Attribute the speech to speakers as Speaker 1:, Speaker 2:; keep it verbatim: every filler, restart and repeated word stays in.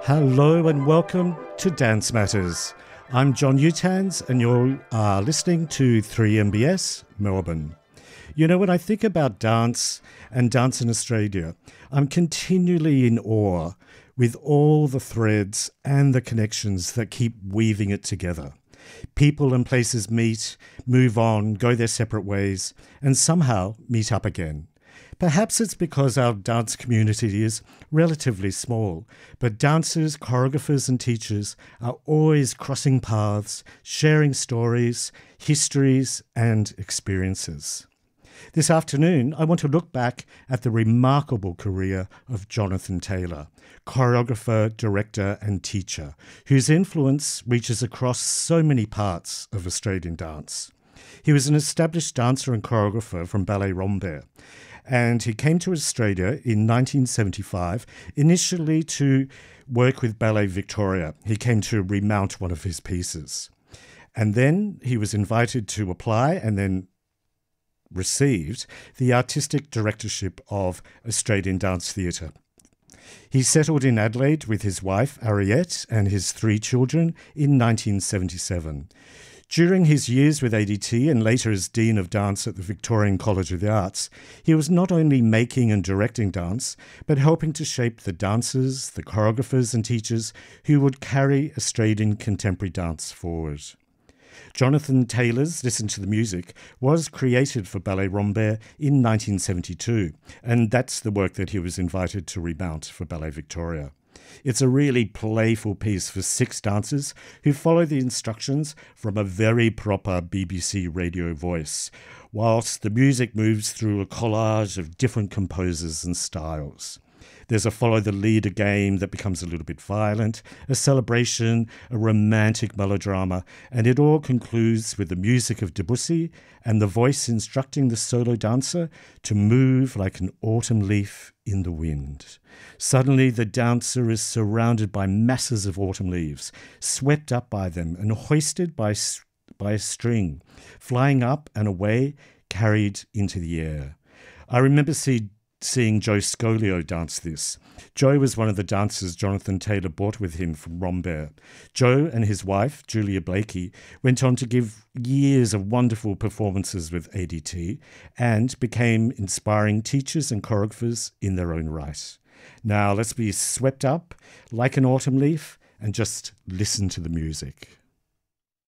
Speaker 1: Hello and welcome to Dance Matters. I'm John Utans and you are listening to three M B S Melbourne. You know, when I think about dance and dance in Australia, I'm continually in awe with all the threads and the connections that keep weaving it together. People and places meet, move on, go their separate ways, and somehow meet up again. Perhaps it's because our dance community is relatively small, but dancers, choreographers and teachers are always crossing paths, sharing stories, histories and experiences. This afternoon, I want to look back at the remarkable career of Jonathan Taylor, choreographer, director and teacher, whose influence reaches across so many parts of Australian dance. He was an established dancer and choreographer from Ballet Rambert, and he came to Australia in nineteen seventy-five, initially to work with Ballet Victoria. He came to remount one of his pieces. And then he was invited to apply and then received the artistic directorship of Australian Dance Theatre. He settled in Adelaide with his wife, Ariette, and his three children in nineteen seventy-seven. During his years with A D T and later as Dean of Dance at the Victorian College of the Arts, he was not only making and directing dance, but helping to shape the dancers, the choreographers and teachers who would carry Australian contemporary dance forward. Jonathan Taylor's Listen to the Music was created for Ballet Rambert in nineteen seventy-two, and that's the work that he was invited to remount for Ballet Victoria. It's a really playful piece for six dancers who follow the instructions from a very proper B B C radio voice, whilst the music moves through a collage of different composers and styles. There's a follow the leader game that becomes a little bit violent, a celebration, a romantic melodrama, and it all concludes with the music of Debussy and the voice instructing the solo dancer to move like an autumn leaf in the wind. Suddenly the dancer is surrounded by masses of autumn leaves, swept up by them and hoisted by, by a string, flying up and away, carried into the air. I remember see, seeing Joe Scolio dance this. Joe was one of the dancers Jonathan Taylor brought with him from Rambert. Joe and his wife, Julia Blakey, went on to give years of wonderful performances with A D T and became inspiring teachers and choreographers in their own right. Now let's be swept up like an autumn leaf and just listen to the music.